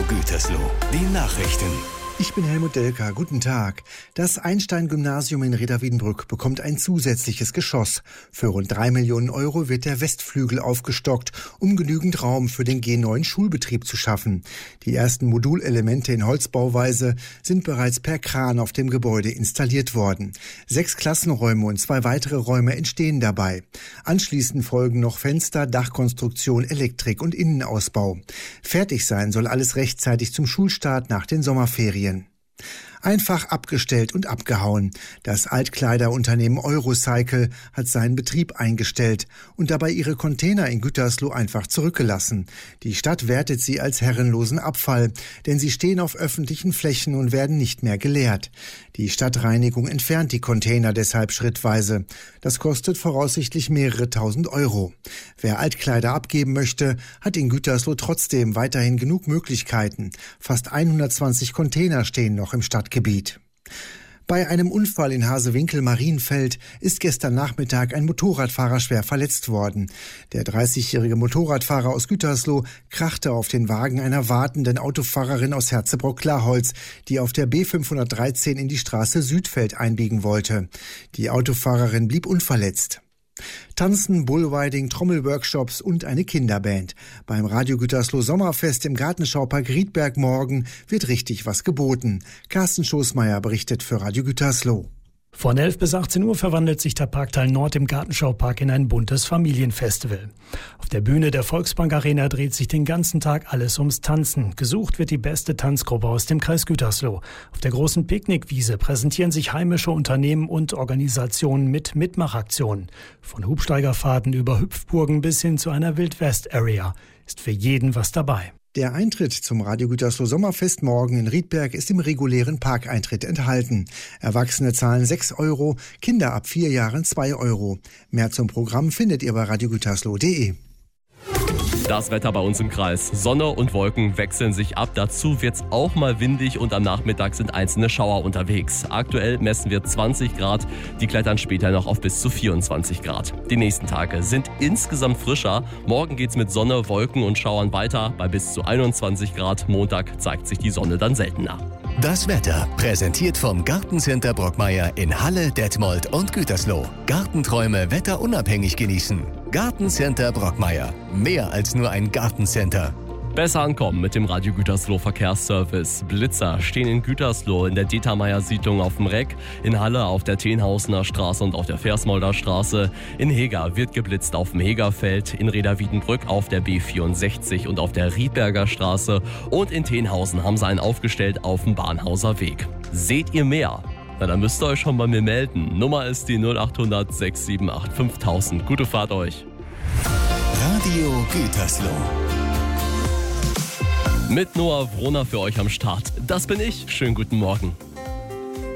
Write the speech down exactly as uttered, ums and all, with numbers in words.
Gütersloh, die Nachrichten. Ich bin Helmut Delker, guten Tag. Das Einstein-Gymnasium in Reda-Wiedenbrück bekommt ein zusätzliches Geschoss. Für rund drei Millionen Euro wird der Westflügel aufgestockt, um genügend Raum für den G neun Schulbetrieb zu schaffen. Die ersten Modulelemente in Holzbauweise sind bereits per Kran auf dem Gebäude installiert worden. Sechs Klassenräume und zwei weitere Räume entstehen dabei. Anschließend folgen noch Fenster, Dachkonstruktion, Elektrik und Innenausbau. Fertig sein soll alles rechtzeitig zum Schulstart nach den Sommerferien. Einfach abgestellt und abgehauen. Das Altkleiderunternehmen Eurocycle hat seinen Betrieb eingestellt und dabei ihre Container in Gütersloh einfach zurückgelassen. Die Stadt wertet sie als herrenlosen Abfall, denn sie stehen auf öffentlichen Flächen und werden nicht mehr geleert. Die Stadtreinigung entfernt die Container deshalb schrittweise. Das kostet voraussichtlich mehrere tausend Euro. Wer Altkleider abgeben möchte, hat in Gütersloh trotzdem weiterhin genug Möglichkeiten. Fast hundertzwanzig Container stehen noch im Stadtgebiet. Gebiet. Bei einem Unfall in Hasewinkel-Marienfeld ist gestern Nachmittag ein Motorradfahrer schwer verletzt worden. Der dreißigjährige Motorradfahrer aus Gütersloh krachte auf den Wagen einer wartenden Autofahrerin aus Herzebrock-Klarholz, die auf der B fünfhundertdreizehn in die Straße Südfeld einbiegen wollte. Die Autofahrerin blieb unverletzt. Tanzen, Bullriding, Trommelworkshops und eine Kinderband. Beim Radio Gütersloh Sommerfest im Gartenschaupark Riedberg morgen wird richtig was geboten. Carsten Schoßmeier berichtet für Radio Gütersloh. Von elf bis achtzehn Uhr verwandelt sich der Parkteil Nord im Gartenschaupark in ein buntes Familienfestival. Auf der Bühne der Volksbank Arena dreht sich den ganzen Tag alles ums Tanzen. Gesucht wird die beste Tanzgruppe aus dem Kreis Gütersloh. Auf der großen Picknickwiese präsentieren sich heimische Unternehmen und Organisationen mit Mitmachaktionen. Von Hubsteigerfahrten über Hüpfburgen bis hin zu einer Wildwest-Area ist für jeden was dabei. Der Eintritt zum Radio Gütersloh Sommerfest morgen in Riedberg ist im regulären Parkeintritt enthalten. Erwachsene zahlen sechs Euro, Kinder ab vier Jahren zwei Euro. Mehr zum Programm findet ihr bei radio gütersloh punkt de. Das Wetter bei uns im Kreis. Sonne und Wolken wechseln sich ab. Dazu wird's auch mal windig und am Nachmittag sind einzelne Schauer unterwegs. Aktuell messen wir zwanzig Grad. Die klettern später noch auf bis zu vierundzwanzig Grad. Die nächsten Tage sind insgesamt frischer. Morgen geht's mit Sonne, Wolken und Schauern weiter bei bis zu einundzwanzig Grad. Montag zeigt sich die Sonne dann seltener. Das Wetter präsentiert vom Gartencenter Brockmeier in Halle, Detmold und Gütersloh. Gartenträume wetterunabhängig genießen. Gartencenter Brockmeier. Mehr als nur ein Gartencenter. Besser ankommen mit dem Radio Gütersloh Verkehrsservice. Blitzer stehen in Gütersloh in der Determeier-Siedlung auf dem Reck, in Halle auf der Tenhausener Straße und auf der Versmolder Straße. In Hega wird geblitzt auf dem Hegerfeld, in Reda-Wiedenbrück auf der B vierundsechzig und auf der Riedberger Straße und in Tenhausen haben sie einen aufgestellt auf dem Bahnhauser Weg. Seht ihr mehr? Na, dann müsst ihr euch schon bei mir melden. Nummer ist die null acht hundert sechs sieben acht fünftausend. Gute Fahrt euch. Radio Gütersloh. Mit Noah Wroner für euch am Start. Das bin ich. Schönen guten Morgen.